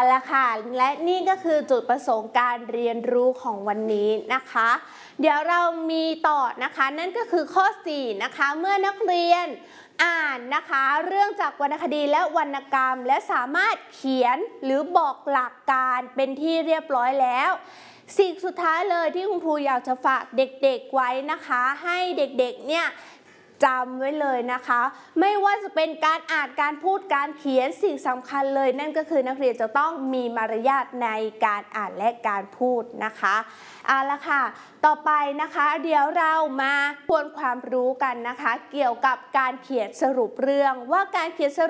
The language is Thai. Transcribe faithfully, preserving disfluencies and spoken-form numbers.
ละค่ะและนี่ก็คือจุดประสงค์การเรียนรู้ของวันนี้นะคะเดี๋ยวเรามีต่อนะคะนั่นก็คือข้อสี่นะคะเมื่อนักเรียนอ่านนะคะเรื่องจากวรรณคดีและวรรณกรรมและสามารถเขียนหรือบอกหลักการเป็นที่เรียบร้อยแล้วสิ่งสุดท้ายเลยที่คุณครูอยากจะฝากเด็กๆไว้นะคะให้เด็กๆเนี่ยจำไว้เลยนะคะไม่ว่าจะเป็นการอ่านการพูดการเขียนสิ่งสำคัญเลยนั่นก็คือนักเรียนจะต้องมีมารยาทในการอ่านและการพูดนะคะเอาละค่ะต่อไปนะคะเดี๋ยวเรามาทวนความรู้กันนะคะเกี่ยวกับการเขียนสรุปเรื่องว่าการเขียนสรุป